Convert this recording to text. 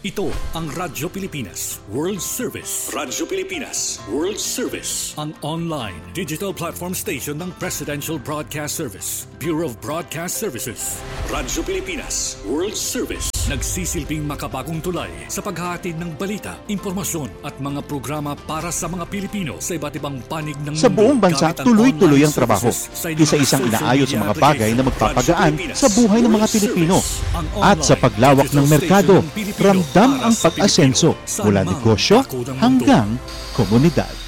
Ito ang Radyo Pilipinas World Service. Radyo Pilipinas World Service. Ang online digital platform station ng Presidential Broadcast Service, Bureau of Broadcast Services. Radyo Pilipinas World Service. Nagsisilbing makabagong tulay sa paghahatid ng balita, impormasyon at mga programa para sa mga Pilipino sa iba't ibang panig ng sa buong bansa, tuloy-tuloy ang trabaho. Isa-isang inaayos ang mga bagay na magpapagaan sa buhay ng mga Pilipino. At sa paglawak ng merkado, ramdam ang pag-asenso mula negosyo hanggang komunidad.